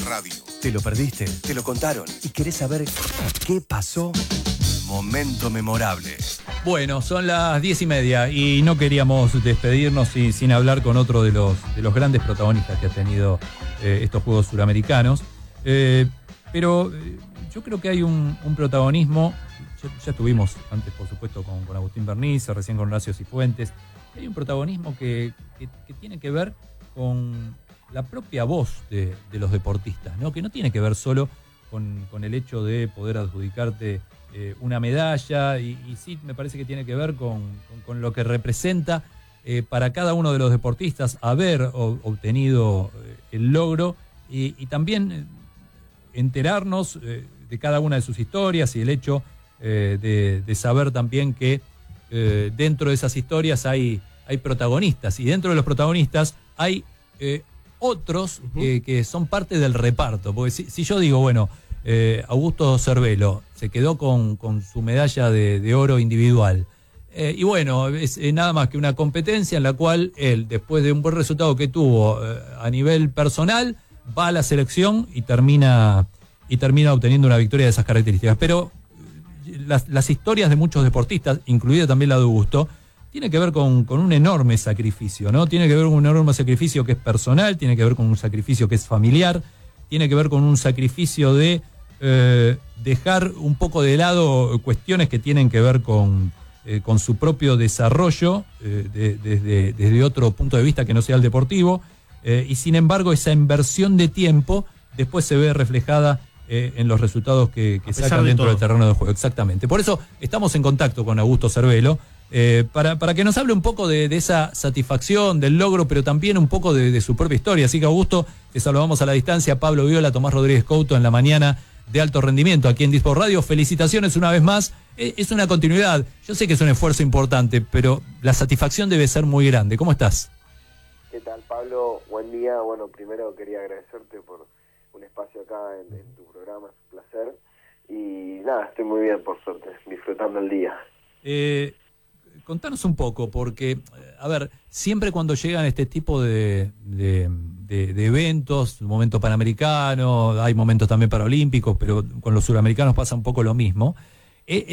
radio. ¿Te lo perdiste? Te lo contaron. ¿Y querés saber qué pasó? Momento memorable. Bueno, son las 10:30 y no queríamos despedirnos sin hablar con otro de los grandes protagonistas que ha tenido estos Juegos Suramericanos. Pero yo creo que hay un protagonismo, ya estuvimos antes por supuesto con Agustín Bernice, recién con Horacio Cifuentes. Hay un protagonismo que tiene que ver con la propia voz de los deportistas, ¿no? Que no tiene que ver solo con el hecho de poder adjudicarte una medalla y sí me parece que tiene que ver con lo que representa para cada uno de los deportistas haber obtenido el logro y también enterarnos de cada una de sus historias y el hecho de saber también que dentro de esas historias hay protagonistas y dentro de los protagonistas hay otros que son parte del reparto, porque si yo digo, bueno, Augusto Cervelo se quedó con su medalla de oro individual. Y bueno, es nada más que una competencia en la cual él, después de un buen resultado que tuvo a nivel personal, va a la selección y termina obteniendo una victoria de esas características. Pero las historias de muchos deportistas, incluida también la de Augusto, tiene que ver con un enorme sacrificio, ¿no? Tiene que ver con un enorme sacrificio que es personal, tiene que ver con un sacrificio que es familiar, tiene que ver con un sacrificio de dejar un poco de lado cuestiones que tienen que ver con su propio desarrollo desde otro punto de vista que no sea el deportivo, y sin embargo esa inversión de tiempo después se ve reflejada en los resultados que sacan dentro del terreno de juego. Exactamente. Por eso estamos en contacto con Augusto Cervelo, para que nos hable un poco de esa satisfacción, del logro, pero también un poco de su propia historia. Así que Augusto, te saludamos a la distancia, Pablo Viola, Tomás Rodríguez Couto en la mañana de Alto Rendimiento aquí en Disport Radio. Felicitaciones una vez más. Es una continuidad. Yo sé que es un esfuerzo importante, pero la satisfacción debe ser muy grande. ¿Cómo estás? ¿Qué tal, Pablo? Buen día. Bueno, primero quería agradecerte por un espacio acá en tu programa, es un placer. Y nada, estoy muy bien, por suerte, disfrutando el día. Contanos un poco, porque, a ver, siempre cuando llegan este tipo de eventos, momento panamericano, hay momentos también paralímpicos, pero con los suramericanos pasa un poco lo mismo.